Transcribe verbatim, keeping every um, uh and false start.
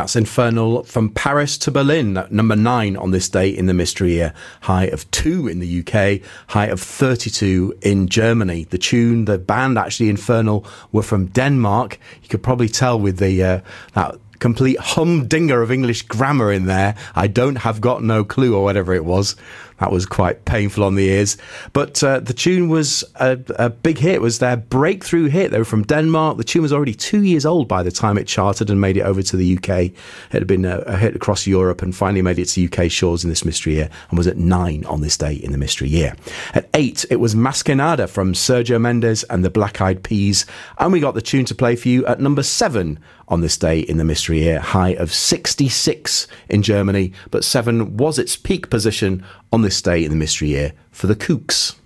That's Infernal from Paris to Berlin, at number nine on this day in the Mystery Year. High of two in the U K, high of thirty-two in Germany. The tune, the band actually, Infernal, were from Denmark. You could probably tell with the uh, that complete humdinger of English grammar in there. I don't have got no clue, or whatever it was. That was quite painful on the ears. But uh, the tune was a, a big hit. It was their breakthrough hit. They were from Denmark. The tune was already two years old by the time it charted and made it over to the U K. It had been a, a hit across Europe and finally made it to U K shores in this Mystery Year, and was at nine on this day in the Mystery Year. At eight, it was Masquerada from Sergio Mendes and the Black Eyed Peas. And we got the tune to play for you at number seven on this day in the Mystery Year. High of sixty-six in Germany, but seven was its peak position on this day in the Mystery Year for the Kooks.